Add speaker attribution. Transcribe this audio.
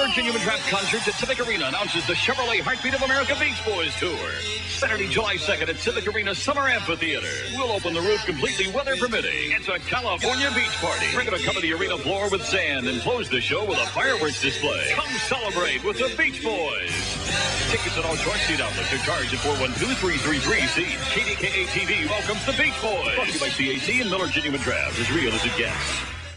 Speaker 1: Miller Genuine Draft Concerts at Civic Arena announces the Chevrolet Heartbeat of America Beach Boys Tour. Saturday, July 2nd at Civic Arena Summer Amphitheater. We'll open the roof completely weather permitting. It's a California beach party. We're going to cover the arena floor with sand and close the show with a fireworks display. Come celebrate with the Beach Boys. Tickets at all short seat outlets are charged at 412-333-SEAT. KDKA TV welcomes the Beach Boys. Brought to you by CAC and Miller Genuine Draft. As real as it gets.